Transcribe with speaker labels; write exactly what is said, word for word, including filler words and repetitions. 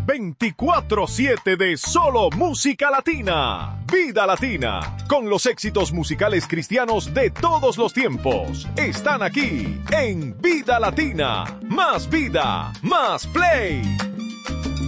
Speaker 1: veinticuatro siete de solo música latina. Vida Latina, con los éxitos musicales cristianos de todos los tiempos. Están aquí en Vida Latina. Más vida, más play.